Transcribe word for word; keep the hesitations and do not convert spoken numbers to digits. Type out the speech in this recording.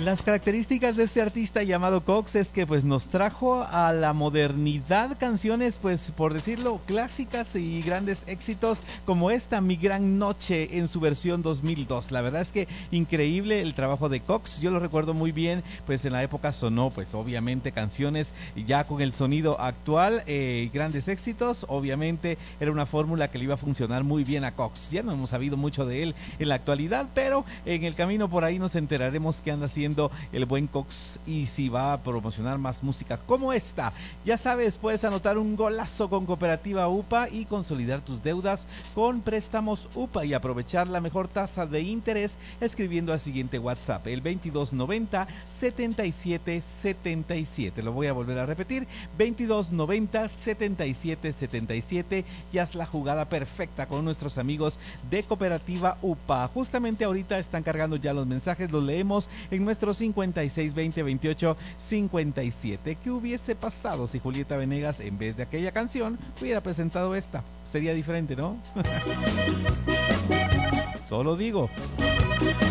Las características de este artista llamado Cox es que pues nos trajo a la modernidad canciones, pues por decirlo, clásicas y grandes éxitos como esta, Mi Gran Noche, en su versión dos mil dos. La verdad es que increíble el trabajo de Cox. Yo lo recuerdo muy bien, pues en la época sonó pues obviamente canciones ya con el sonido actual, eh, grandes éxitos. Obviamente era una fórmula que le iba a funcionar muy bien a Cox. Ya no hemos sabido mucho de él en la actualidad, pero en el camino por ahí nos enteraremos qué anda haciendo el buen Cox y si va a promocionar más música como esta. Ya sabes, puedes anotar un golazo con Cooperativa U P A y consolidar tus deudas con préstamos U P A y aprovechar la mejor tasa de interés escribiendo al siguiente WhatsApp, el veintidós noventa setenta y siete setenta y siete. Lo voy a volver a repetir, veintidós noventa setenta y siete setenta y siete, y haz la jugada perfecta con nuestros amigos de Cooperativa U P A. Justamente ahorita están cargando ya los mensajes, los leemos en nuestro cincuenta y seis veinte veintiocho cincuenta y siete. ¿Qué hubiese pasado si Julieta Venegas en vez de aquella canción hubiera presentado esta? Sería diferente, ¿no? Solo digo.